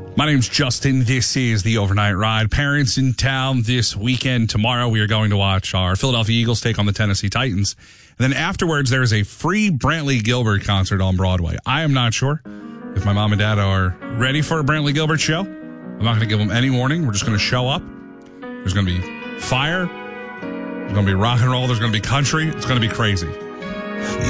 My name's Justin. This is the Overnight Ride. Parents in town this weekend. Tomorrow we are going to watch our Philadelphia Eagles take on the Tennessee Titans. And then afterwards there is a free Brantley Gilbert concert on Broadway. I am not sure if my mom and dad are ready for a Brantley Gilbert show. I'm not going to give them any warning. We're just going to show up. There's going to be fire. There's going to be rock and roll. There's going to be country. It's going to be crazy.